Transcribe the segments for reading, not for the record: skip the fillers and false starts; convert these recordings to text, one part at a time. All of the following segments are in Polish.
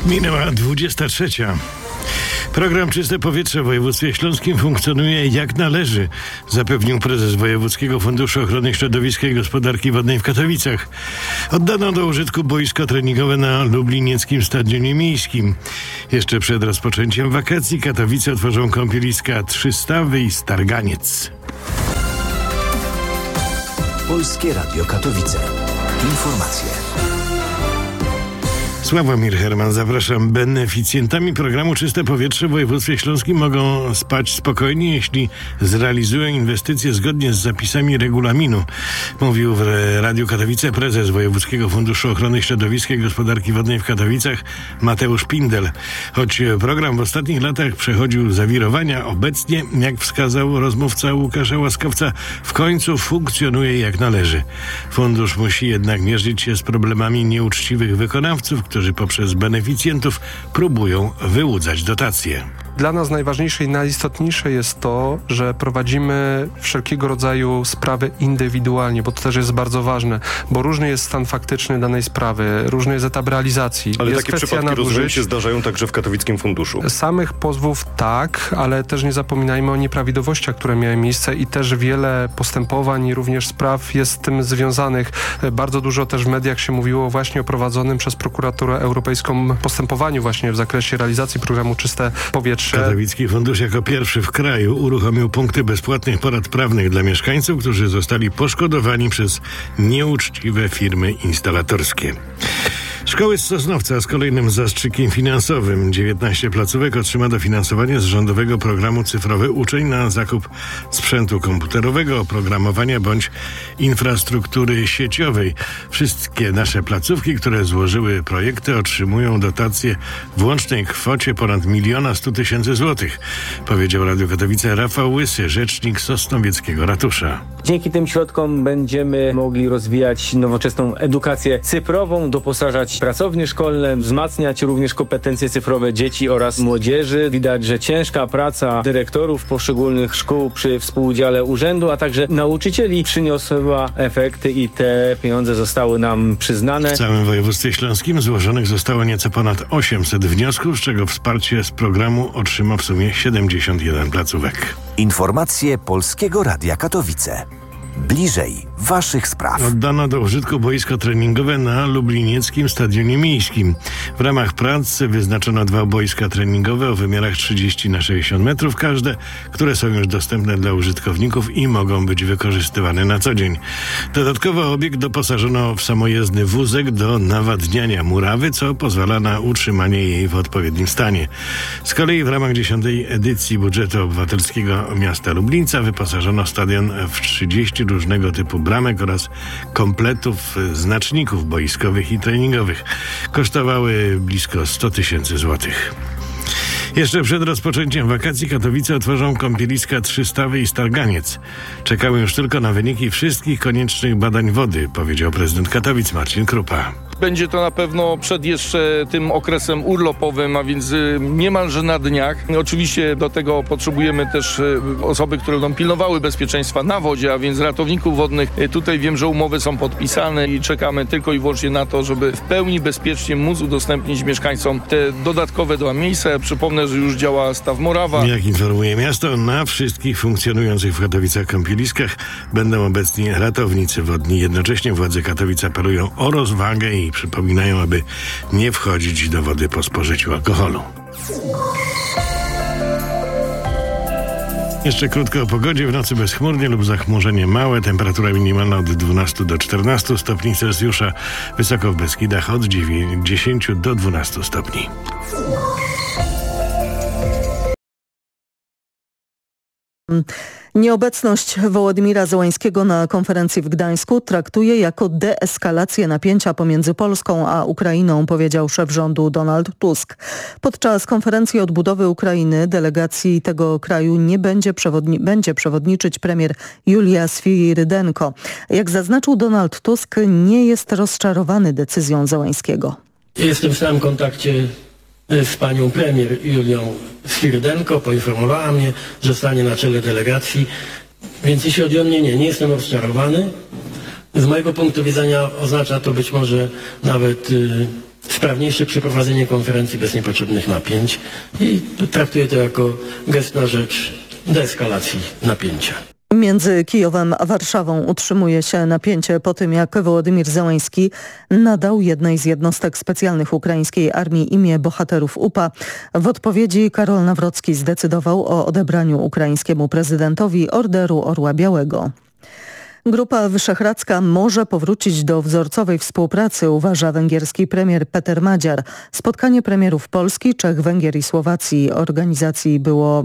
Minęła 23. Program Czyste Powietrze w województwie śląskim funkcjonuje jak należy, zapewnił prezes Wojewódzkiego Funduszu Ochrony Środowiska i Gospodarki Wodnej w Katowicach. Oddano do użytku boisko treningowe na lublinieckim stadionie miejskim. Jeszcze przed rozpoczęciem wakacji Katowice otworzą kąpieliska Trzystawy i Starganiec. Polskie Radio Katowice. Informacje. Sławomir Herman, zapraszam. Beneficjentami programu Czyste Powietrze w województwie śląskim mogą spać spokojnie, jeśli zrealizują inwestycje zgodnie z zapisami regulaminu. Mówił w Radiu Katowice prezes Wojewódzkiego Funduszu Ochrony Środowiska i Gospodarki Wodnej w Katowicach Mateusz Pindel. Choć program w ostatnich latach przechodził zawirowania, obecnie, jak wskazał rozmówca Łukasza Łaskowca, w końcu funkcjonuje jak należy. Fundusz musi jednak mierzyć się z problemami nieuczciwych wykonawców, którzy poprzez beneficjentów próbują wyłudzać dotacje. Dla nas najważniejsze i najistotniejsze jest to, że prowadzimy wszelkiego rodzaju sprawy indywidualnie, bo to też jest bardzo ważne, bo różny jest stan faktyczny danej sprawy, różny jest etap realizacji. Ale jest takie przypadki, rozumiem, się zdarzają także w katowickim funduszu. Samych pozwów tak, ale też nie zapominajmy o nieprawidłowościach, które miały miejsce i też wiele postępowań i również spraw jest z tym związanych. Bardzo dużo też w mediach się mówiło właśnie o prowadzonym przez prokuraturę europejską postępowaniu właśnie w zakresie realizacji programu Czyste Powietrze. Katowicki Fundusz jako pierwszy w kraju uruchomił punkty bezpłatnych porad prawnych dla mieszkańców, którzy zostali poszkodowani przez nieuczciwe firmy instalatorskie. Szkoły z Sosnowca z kolejnym zastrzykiem finansowym. 19 placówek otrzyma dofinansowanie z rządowego programu Cyfrowy Uczeń na zakup sprzętu komputerowego, oprogramowania bądź infrastruktury sieciowej. Wszystkie nasze placówki, które złożyły projekty, otrzymują dotacje w łącznej kwocie ponad 1 100 000 złotych, powiedział Radio Katowice Rafał Łysy, rzecznik sosnowieckiego ratusza. Dzięki tym środkom będziemy mogli rozwijać nowoczesną edukację cyfrową, doposażać pracownie szkolne, wzmacniać również kompetencje cyfrowe dzieci oraz młodzieży. Widać, że ciężka praca dyrektorów poszczególnych szkół przy współudziale urzędu, a także nauczycieli przyniosła efekty i te pieniądze zostały nam przyznane. W całym województwie śląskim złożonych zostało nieco ponad 800 wniosków, z czego wsparcie z programu otrzyma w sumie 71 placówek. Informacje Polskiego Radia Katowice. Bliżej waszych spraw. Oddano do użytku boisko treningowe na lublinieckim stadionie miejskim. W ramach prac wyznaczono 2 boiska treningowe o wymiarach 30x60 metrów każde, które są już dostępne dla użytkowników i mogą być wykorzystywane na co dzień. Dodatkowo obiekt doposażono w samojezdny wózek do nawadniania murawy, co pozwala na utrzymanie jej w odpowiednim stanie. Z kolei w ramach 10. edycji budżetu obywatelskiego miasta Lublińca wyposażono stadion w 30 różnego typu bramek oraz kompletów znaczników boiskowych i treningowych. Kosztowały blisko 100 000 złotych. Jeszcze przed rozpoczęciem wakacji Katowice otworzą kąpieliska Trzystawy i Starganiec. Czekały już tylko na wyniki wszystkich koniecznych badań wody, powiedział prezydent Katowic Marcin Krupa. Będzie to na pewno przed jeszcze tym okresem urlopowym, a więc niemalże na dniach. Oczywiście do tego potrzebujemy też osoby, które będą pilnowały bezpieczeństwa na wodzie, a więc ratowników wodnych. Tutaj wiem, że umowy są podpisane i czekamy tylko i wyłącznie na to, żeby w pełni bezpiecznie móc udostępnić mieszkańcom te dodatkowe 2 miejsca. Przypomnę, że już działa staw Morawa. Jak informuje miasto, na wszystkich funkcjonujących w Katowicach kąpieliskach będą obecni ratownicy wodni. Jednocześnie władze Katowic apelują o rozwagę i przypominają, aby nie wchodzić do wody po spożyciu alkoholu. Jeszcze krótko o pogodzie. W nocy bezchmurnie lub zachmurzenie małe. Temperatura minimalna od 12 do 14 stopni Celsjusza. Wysoko w Beskidach od 10 do 12 stopni. Nieobecność Wołodymira Zełańskiego na konferencji w Gdańsku traktuje jako deeskalację napięcia pomiędzy Polską a Ukrainą, powiedział szef rządu Donald Tusk. Podczas konferencji odbudowy Ukrainy delegacji tego kraju nie będzie przewodniczyć premier Julia Swirydenko. Jak zaznaczył Donald Tusk, nie jest rozczarowany decyzją Zełańskiego. Jestem w stałym kontakcie z panią premier Julią Swirydenko, poinformowała mnie, że stanie na czele delegacji, więc jeśli chodzi o mnie, nie jestem rozczarowany. Z mojego punktu widzenia oznacza to być może nawet sprawniejsze przeprowadzenie konferencji bez niepotrzebnych napięć i traktuję to jako gest na rzecz deeskalacji napięcia. Między Kijowem a Warszawą utrzymuje się napięcie po tym, jak Wołodymir Zełański nadał jednej z jednostek specjalnych ukraińskiej armii imię bohaterów UPA. W odpowiedzi Karol Nawrocki zdecydował o odebraniu ukraińskiemu prezydentowi Orderu Orła Białego. Grupa Wyszehradzka może powrócić do wzorcowej współpracy, uważa węgierski premier Peter Madziar. Spotkanie premierów Polski, Czech, Węgier i Słowacji organizacji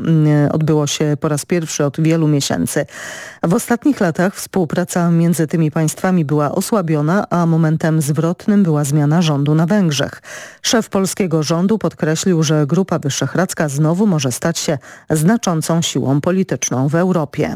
odbyło się po raz pierwszy od wielu miesięcy. W ostatnich latach współpraca między tymi państwami była osłabiona, a momentem zwrotnym była zmiana rządu na Węgrzech. Szef polskiego rządu podkreślił, że Grupa Wyszehradzka znowu może stać się znaczącą siłą polityczną w Europie.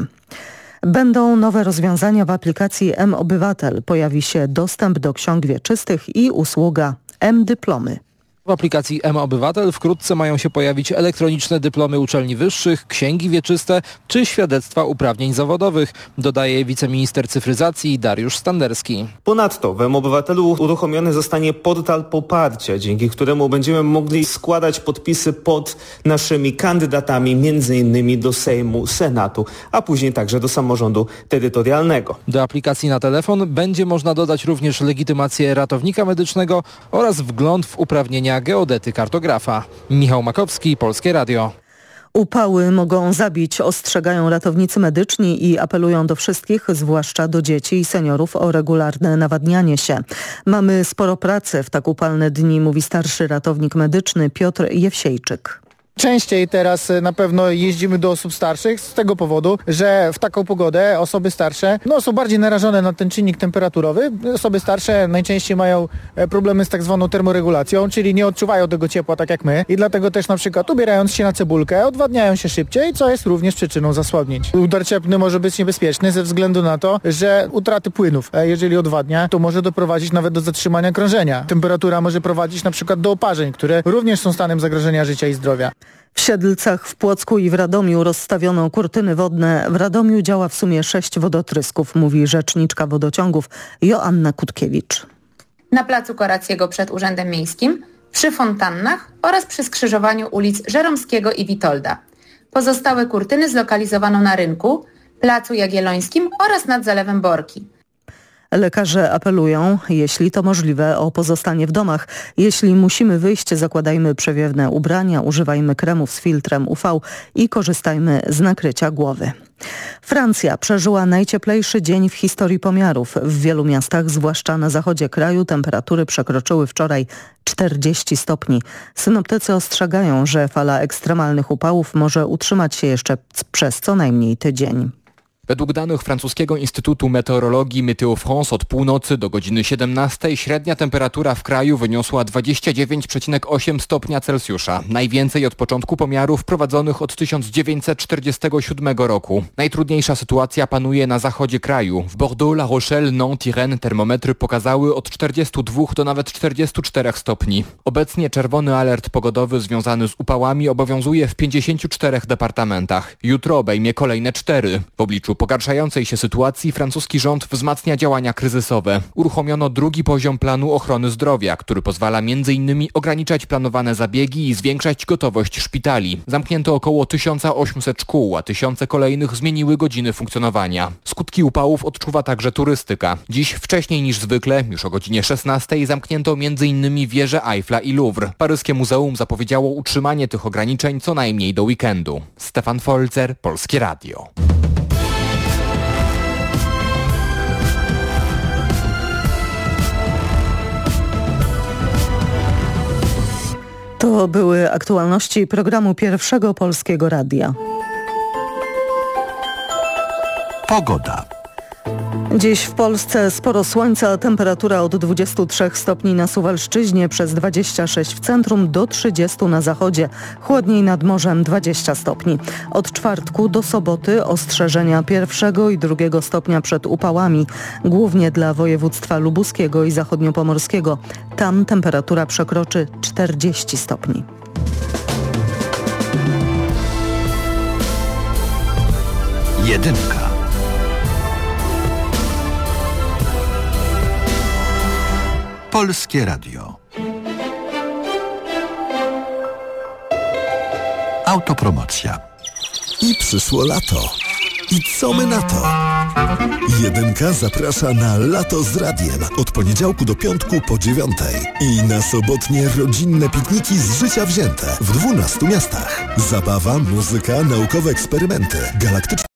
Będą nowe rozwiązania w aplikacji mObywatel. Pojawi się dostęp do ksiąg wieczystych i usługa mDyplomy. W aplikacji mObywatel wkrótce mają się pojawić elektroniczne dyplomy uczelni wyższych, księgi wieczyste czy świadectwa uprawnień zawodowych, dodaje wiceminister cyfryzacji Dariusz Standerski. Ponadto w mObywatelu uruchomiony zostanie portal poparcia, dzięki któremu będziemy mogli składać podpisy pod naszymi kandydatami m.in. do Sejmu, Senatu, a później także do samorządu terytorialnego. Do aplikacji na telefon będzie można dodać również legitymację ratownika medycznego oraz wgląd w uprawnienia geodety kartografa. Michał Makowski, Polskie Radio. Upały mogą zabić, ostrzegają ratownicy medyczni i apelują do wszystkich, zwłaszcza do dzieci i seniorów, o regularne nawadnianie się. Mamy sporo pracy w tak upalne dni, mówi starszy ratownik medyczny Piotr Jewsiejczyk. Częściej teraz na pewno jeździmy do osób starszych z tego powodu, że w taką pogodę osoby starsze są bardziej narażone na ten czynnik temperaturowy. Osoby starsze najczęściej mają problemy z tak zwaną termoregulacją, czyli nie odczuwają tego ciepła tak jak my i dlatego też na przykład ubierając się na cebulkę odwadniają się szybciej, co jest również przyczyną zasłabnięć. Udar cieplny może być niebezpieczny ze względu na to, że utraty płynów, jeżeli odwadnia, to może doprowadzić nawet do zatrzymania krążenia. Temperatura może prowadzić na przykład do oparzeń, które również są stanem zagrożenia życia i zdrowia. W Siedlcach, w Płocku i w Radomiu rozstawiono kurtyny wodne. W Radomiu działa w sumie 6 wodotrysków, mówi rzeczniczka wodociągów Joanna Kutkiewicz. Na placu Korackiego przed Urzędem Miejskim, przy fontannach oraz przy skrzyżowaniu ulic Żeromskiego i Witolda. Pozostałe kurtyny zlokalizowano na rynku, placu Jagiellońskim oraz nad Zalewem Borki. Lekarze apelują, jeśli to możliwe, o pozostanie w domach. Jeśli musimy wyjść, zakładajmy przewiewne ubrania, używajmy kremów z filtrem UV i korzystajmy z nakrycia głowy. Francja przeżyła najcieplejszy dzień w historii pomiarów. W wielu miastach, zwłaszcza na zachodzie kraju, temperatury przekroczyły wczoraj 40 stopni. Synoptycy ostrzegają, że fala ekstremalnych upałów może utrzymać się jeszcze przez co najmniej tydzień. Według danych francuskiego Instytutu Meteorologii Meteo France od północy do godziny 17 średnia temperatura w kraju wyniosła 29,8 stopnia Celsjusza. Najwięcej od początku pomiarów prowadzonych od 1947 roku. Najtrudniejsza sytuacja panuje na zachodzie kraju. W Bordeaux, La Rochelle, Nantes i Rennes termometry pokazały od 42 do nawet 44 stopni. Obecnie czerwony alert pogodowy związany z upałami obowiązuje w 54 departamentach. Jutro obejmie kolejne 4. W obliczu pogarszającej się sytuacji francuski rząd wzmacnia działania kryzysowe. Uruchomiono drugi poziom planu ochrony zdrowia, który pozwala m.in. ograniczać planowane zabiegi i zwiększać gotowość szpitali. Zamknięto około 1800 szkół, a tysiące kolejnych zmieniły godziny funkcjonowania. Skutki upałów odczuwa także turystyka. Dziś wcześniej niż zwykle, już o godzinie 16 zamknięto m.in. wieżę Eiffla i Louvre. Paryskie Muzeum zapowiedziało utrzymanie tych ograniczeń co najmniej do weekendu. Stefan Folzer, Polskie Radio. To były aktualności programu Pierwszego Polskiego Radia. Pogoda. Dziś w Polsce sporo słońca, temperatura od 23 stopni na Suwalszczyźnie, przez 26 w centrum do 30 na zachodzie, chłodniej nad morzem 20 stopni. Od czwartku do soboty ostrzeżenia 1. i 2. stopnia przed upałami, głównie dla województwa lubuskiego i zachodniopomorskiego. Tam temperatura przekroczy 40 stopni. Jedynka. Polskie Radio. Autopromocja. I przyszło lato. I co my na to? 1K zaprasza na Lato z Radiem od poniedziałku do piątku po 9:00 i na sobotnie rodzinne pikniki z życia wzięte w 12 miastach. Zabawa, muzyka, naukowe eksperymenty, galaktyczne